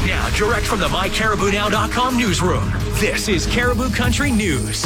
Now, direct from the MyCaribouNow.com newsroom, this is Caribou Country News.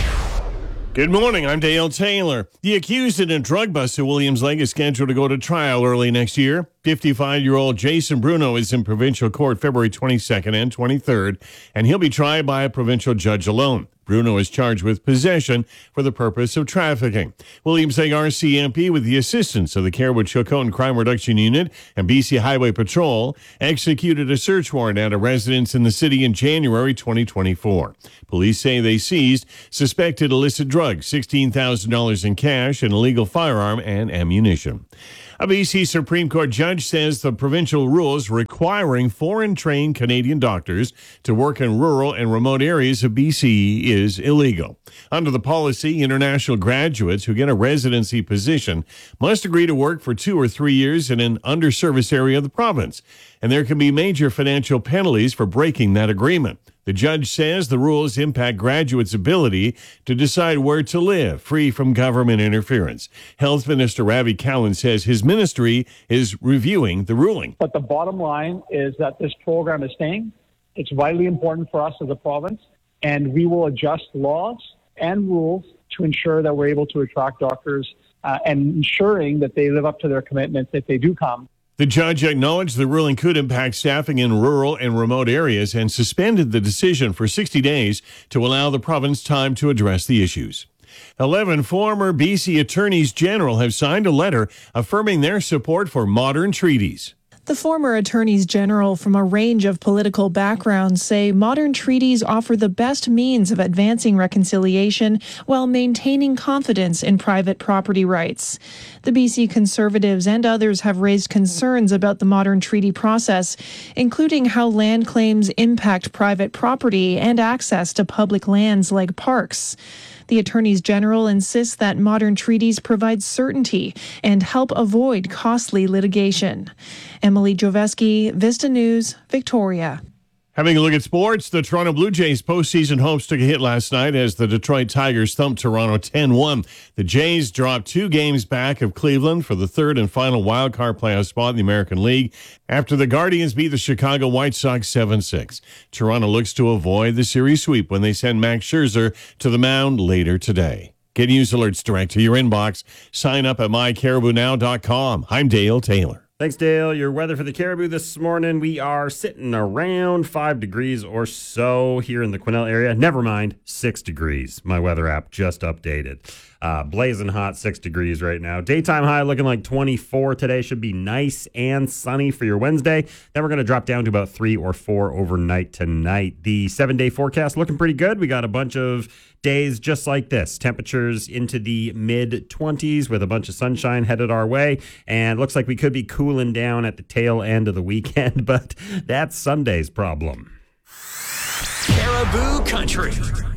Good morning, I'm Dale Taylor. The accused in a drug bust at Williams Lake is scheduled to go to trial early next year. 55-year-old Jason Bruno is in provincial court February 22nd and 23rd, and he'll be tried by a provincial judge alone. Bruno is charged with possession for the purpose of trafficking. Williams Lake RCMP, with the assistance of the Caribou-Chilcotin Crime Reduction Unit and BC Highway Patrol, executed a search warrant at a residence in the city in January 2024. Police say they seized suspected illicit drugs, $16,000 in cash, an illegal firearm, and ammunition. A BC Supreme Court judge says the provincial rules requiring foreign-trained Canadian doctors to work in rural and remote areas of BC is illegal. Under the policy, international graduates who get a residency position must agree to work for 2 or 3 years in an underserviced area of the province, and there can be major financial penalties for breaking that agreement. The judge says the rules impact graduates' ability to decide where to live, free from government interference. Health Minister Ravi Kahlon says his ministry is reviewing the ruling. But the bottom line is that this program is staying. It's vitally important for us as a province, and we will adjust laws and rules to ensure that we're able to attract doctors and ensuring that they live up to their commitments if they do come. The judge acknowledged the ruling could impact staffing in rural and remote areas and suspended the decision for 60 days to allow the province time to address the issues. 11 former BC attorneys general have signed a letter affirming their support for modern treaties. The former attorneys general from a range of political backgrounds say modern treaties offer the best means of advancing reconciliation while maintaining confidence in private property rights. The BC Conservatives and others have raised concerns about the modern treaty process, including how land claims impact private property and access to public lands like parks. The attorneys general insists that modern treaties provide certainty and help avoid costly litigation. Emily Joveski, Vista News, Victoria. Having a look at sports, the Toronto Blue Jays postseason hopes took a hit last night as the Detroit Tigers thumped Toronto 10-1. The Jays dropped 2 games back of Cleveland for the third and final wildcard playoff spot in the American League after the Guardians beat the Chicago White Sox 7-6. Toronto looks to avoid the series sweep when they send Max Scherzer to the mound later today. Get news alerts direct to your inbox. Sign up at mycaribounow.com. I'm Dale Taylor. Thanks, Dale. Your weather for the Caribou this morning, we are sitting around 5 degrees or so here in the Quesnel area. Never mind, 6 degrees. My weather app just updated. Blazing hot, 6 degrees right now. Daytime high looking like 24 today. Should be nice and sunny for your Wednesday. Then we're going to drop down to about 3 or 4 overnight tonight. The 7-day forecast looking pretty good. We got a bunch of days just like this. Temperatures into the mid-20s with a bunch of sunshine headed our way. And looks like we could be cooling down at the tail end of the weekend, but that's Sunday's problem. Caribou Country.